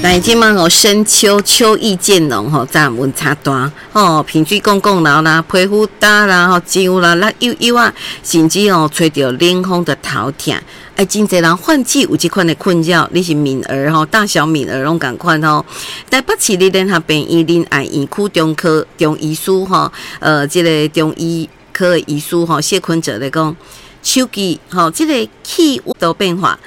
但即满深秋秋意渐浓早温差大鼻水讲讲啦，皮肤干啦痒啦，辣痒痒啊，甚至吹到冷风的头痛。真侪人换季有这款的困扰，你是敏儿大小敏儿拢同款台北市立联合病院仁爱医区中医师这个中医科的医师谢坤哲来讲，手机这个气温的变化